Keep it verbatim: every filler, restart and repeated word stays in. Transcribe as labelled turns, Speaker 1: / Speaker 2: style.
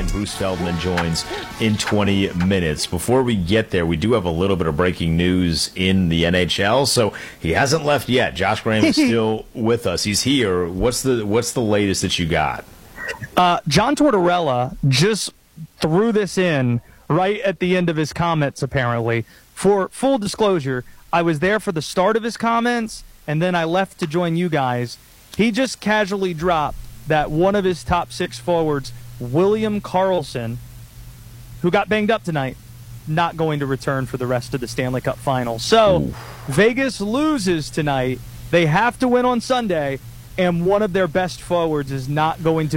Speaker 1: Bruce Feldman joins in twenty minutes. Before we get there, we do have a little bit of breaking news in the N H L, so he hasn't left yet. Josh Graham is still with us. He's here. What's the what's the latest that you got?
Speaker 2: Uh, John Tortorella just threw this in right at the end of his comments, apparently. For full disclosure, I was there for the start of his comments, and then I left to join you guys. He just casually dropped that one of his top six forwards, William Karlsson, who got banged up tonight, not going to return for the rest of the Stanley Cup Final. So Ooh. Vegas loses tonight. They have to win on Sunday, and one of their best forwards is not going to